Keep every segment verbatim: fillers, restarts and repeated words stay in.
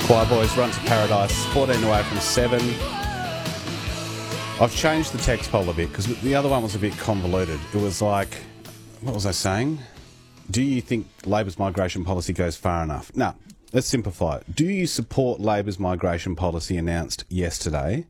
Choir Boys, Run to Paradise, fourteen away from seven. I've changed the text poll a bit because the other one was a bit convoluted. It was like, what was I saying? Do you think Labor's migration policy goes far enough? No, let's simplify it. Do you support Labor's migration policy announced yesterday?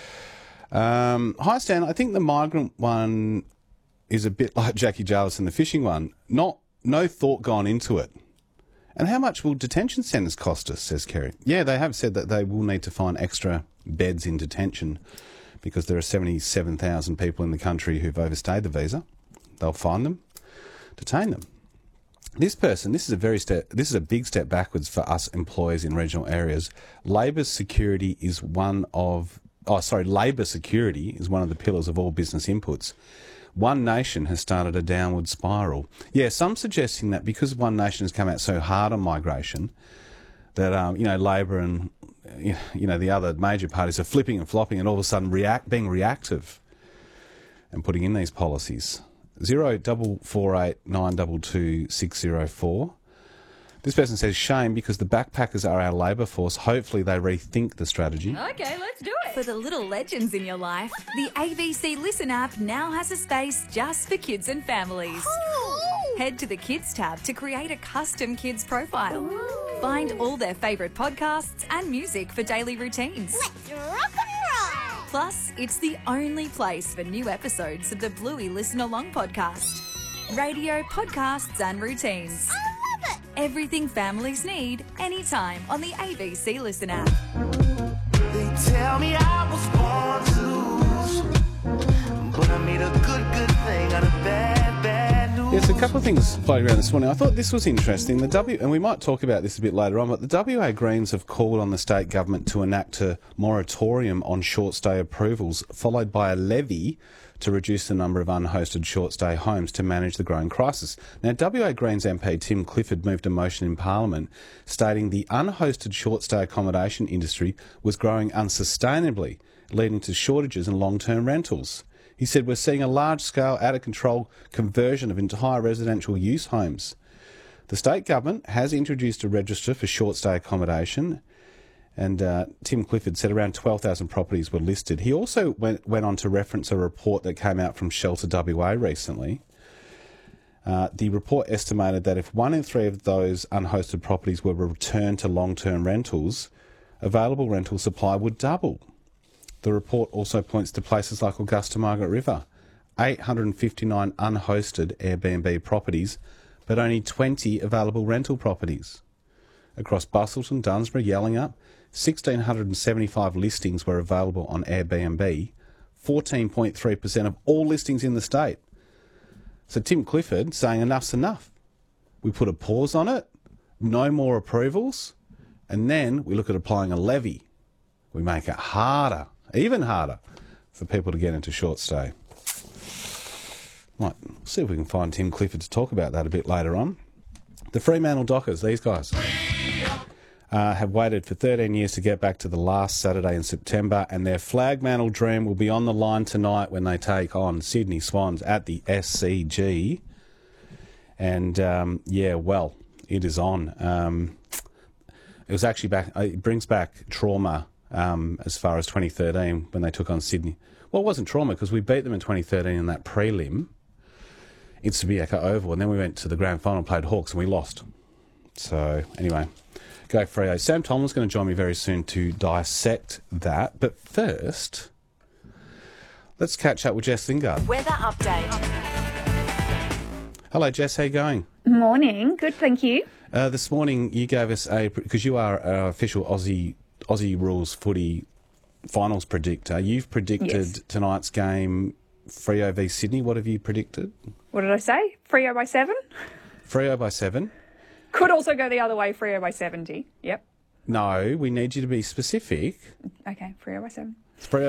Um, hi, Stan. I think the migrant one is a bit like Jackie Jarvis and the fishing one. Not, no thought gone into it. And how much will detention centres cost us, says Kerry. Yeah, they have said that they will need to find extra beds in detention because there are seventy-seven thousand people in the country who've overstayed the visa. They'll find them, detain them. This person, this is a very step, this is a big step backwards for us employers in regional areas. Labor's security is one of, oh, sorry, Labor security is one of the pillars of all business inputs. One Nation has started a downward spiral. Yeah, some suggesting that because One Nation has come out so hard on migration, that um, you know Labor and you know the other major parties are flipping and flopping, and all of a sudden react, being reactive, and putting in these policies. Zero double four eight nine double two six zero four. This person says, shame because the backpackers are our labour force. Hopefully they rethink the strategy. Okay, let's do it. For the little legends in your life, the A B C Listen app now has a space just for kids and families. Ooh. Head to the Kids tab to create a custom kids profile. Ooh. Find all their favourite podcasts and music for daily routines. Let's rock and roll. Plus, it's the only place for new episodes of the Bluey Listen Along podcast. Radio, podcasts and routines. I love it. Everything families need, anytime on the A B C Listen app. They tell me I was born to lose, but I made a good, good thing out of bad, bad news. Yes, a couple of things floating around this morning. I thought this was interesting. The W, and we might talk about this a bit later on, but the W A Greens have called on the state government to enact a moratorium on short stay approvals, followed by a levy to reduce the number of unhosted short-stay homes to manage the growing crisis. Now, W A Greens M P Tim Clifford moved a motion in Parliament stating the unhosted short-stay accommodation industry was growing unsustainably, leading to shortages in long-term rentals. He said, we're seeing a large-scale, out-of-control conversion of entire residential use homes. The state government has introduced a register for short-stay accommodation, and uh, Tim Clifford said around twelve thousand properties were listed. He also went, went on to reference a report that came out from Shelter W A recently. Uh, the report estimated that if one in three of those unhosted properties were returned to long-term rentals, available rental supply would double. The report also points to places like Augusta Margaret River, eight hundred fifty-nine unhosted Airbnb properties, but only twenty available rental properties. Across Busselton, Dunsborough, Yellingup, one thousand six hundred seventy-five listings were available on Airbnb, fourteen point three percent of all listings in the state. So Tim Clifford saying enough's enough. We put a pause on it, no more approvals, and then we look at applying a levy. We make it harder, even harder, for people to get into short stay. Might see if we can find Tim Clifford to talk about that a bit later on. The Fremantle Dockers, these guys. Uh, have waited for thirteen years to get back to the last Saturday in September, and their flag mantle dream will be on the line tonight when they take on Sydney Swans at the S C G. And, um, yeah, well, it is on. Um, it was actually back, it brings back trauma um, as far as twenty thirteen when they took on Sydney. Well, it wasn't trauma because we beat them in twenty thirteen in that prelim. It's Subiaco Oval, and then we went to the grand final, played Hawks, and we lost. So, anyway, go Freo. Sam Tomlin's going to join me very soon to dissect that. But first, let's catch up with Jess Lingard. Weather update. Hello, Jess. How you going? Morning. Good, thank you. Uh, this morning, you gave us a... Because you are our official Aussie Aussie Rules footy finals predictor. You've predicted Yes. tonight's game, Freo v Sydney. What have you predicted? What did I say? Freo by seven? Freo by seven. Could also go the other way, Freo by seventy. Yep. No, we need you to be specific. Okay, Freo by seven. Freo